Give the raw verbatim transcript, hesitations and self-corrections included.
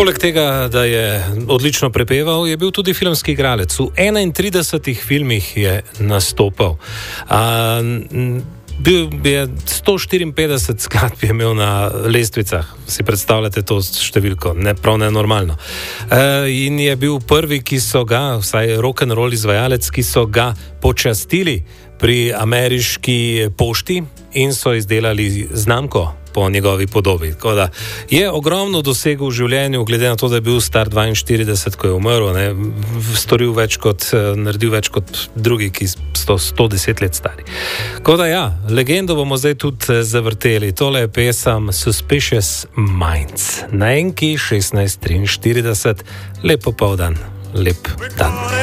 Poleg tega, da je odlično prepeval, je bil tudi filmski igralec. V enaintridesetih filmih je nastopal. A, bil je sto štiriinpetdeset skladb je imel na lestvicah. Si predstavljate to številko? Ne, prav nenormalno. E, in je bil prvi, ki so ga, vsaj rock'n'roll izvajalec, ki so ga počastili pri ameriški pošti in so izdelali znamko po njegovi podobi. Tako da je ogromno dosegel v življenju, glede na to, da je bil star dvainštirideset, ko je umrl, ne, storil več kot, naredil več kot drugi, ki so sto deset let stari. Tako da ja, legendo bomo zdaj tudi zavrteli. Tole je pesem Suspicious Minds. Na Enki šestnajst triinštirideset. Lep popoldan, lep dan.